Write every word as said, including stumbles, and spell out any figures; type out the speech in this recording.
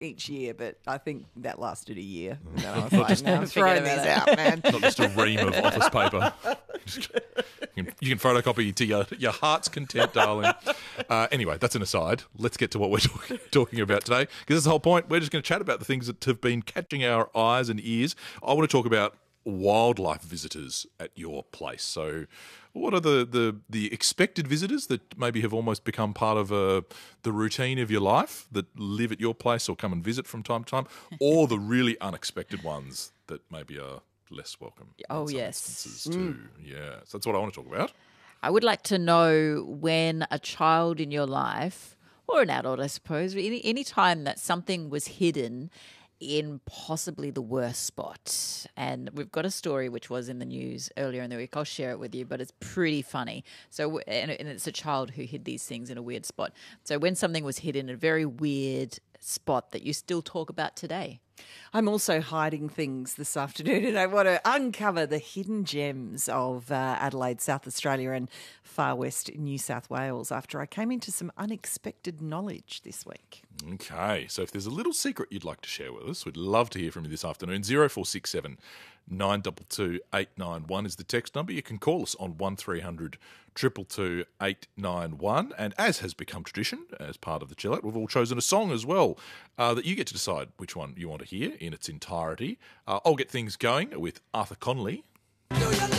each year, but I think that lasted a year. And then I was Not like, just- no, I'm throwing these out, man. Not just a ream of office paper. You can, you can photocopy it to your, your heart's content, darling. Uh, anyway, that's an aside. Let's get to what we're talking, talking about today, because that's the whole point. We're just going to chat about the things that have been catching our eyes and ears. I want to talk about wildlife visitors at your place. So what are the, the, the expected visitors that maybe have almost become part of uh, the routine of your life, that live at your place or come and visit from time to time, or the really unexpected ones that maybe are less welcome? Oh, in some yes. instances too. Yeah, so that's what I want to talk about. I would like to know when a child in your life, or an adult, I suppose, any, any time that something was hidden in possibly the worst spot. And we've got a story which was in the news earlier in the week. I'll share it with you, but it's pretty funny. So, and and it's a child who hid these things in a weird spot. So when something was hidden in a very weird spot that you still talk about today. I'm also hiding things this afternoon, and I want to uncover the hidden gems of uh, Adelaide, South Australia and far west New South Wales after I came into some unexpected knowledge this week. Okay, so if there's a little secret you'd like to share with us, we'd love to hear from you this afternoon. zero four six seven nine two two eight nine one is the text number. You can call us on one three hundred two two two eight nine one. And as has become tradition, as part of the Chill Out, we've all chosen a song as well uh, that you get to decide which one you want to hear in its entirety. Uh, I'll get things going with Arthur Conley.